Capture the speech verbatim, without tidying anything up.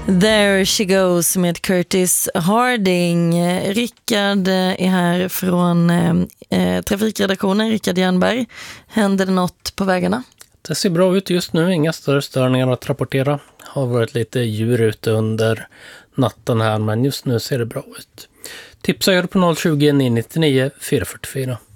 There She Goes med Curtis Harding. Rickard är här från eh, trafikredaktionen. Rickard Jernberg. Händer det något på vägarna? Det ser bra ut just nu. Inga större störningar att rapportera. Har varit lite djur ute under natten här, men just nu ser det bra ut. Tipsa er på noll tjugo, nio nio nio, fyra fyra fyra.